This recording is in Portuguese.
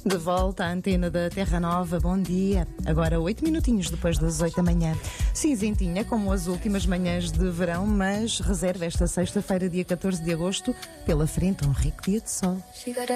De volta à antena da Terra Nova, bom dia. Agora 8 minutinhos depois das 8 da manhã. Cinzentinha, como as últimas manhãs de verão, mas reserva esta sexta-feira, dia 14 de agosto, pela frente um rico dia de sol.